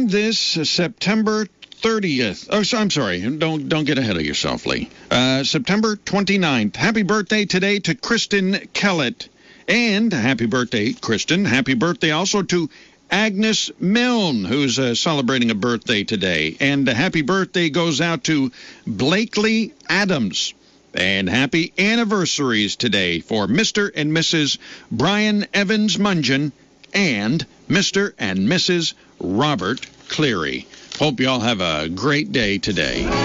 on this September 30th. Oh, so I'm sorry. Don't get ahead of yourself, Lee. September 29th. Happy birthday today to Kristen Kellett. And happy birthday, Kristen. Happy birthday also to Agnes Milne, who's celebrating a birthday today. And happy birthday goes out to Blakely Adams. And happy anniversaries today for Mr. and Mrs. Brian Evans Mungeon and Mr. and Mrs. Robert Cleary. Hope you all have a great day today.